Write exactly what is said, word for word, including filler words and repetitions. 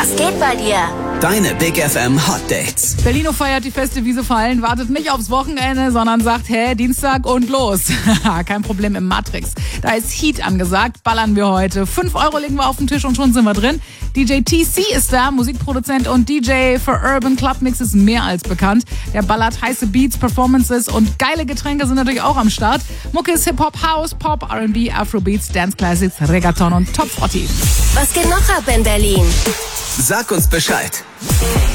Was geht bei dir? Deine Big F M Hot Dates. Berlino feiert die Feste wie sie fallen, wartet nicht aufs Wochenende, sondern sagt, hä, Dienstag und los. Kein Problem im Matrix. Da ist Heat angesagt, ballern wir heute. fünf Euro legen wir auf den Tisch und schon sind wir drin. D J T C ist da, Musikproduzent und D J für Urban Club Mixes mehr als bekannt. Der ballert heiße Beats, Performances und geile Getränke sind natürlich auch am Start. Mucke ist Hip-Hop, House, Pop, R and B, Afrobeats, Dance Classics, Reggaeton und Top vierzig. Was geht noch ab in Berlin? Sag uns Bescheid.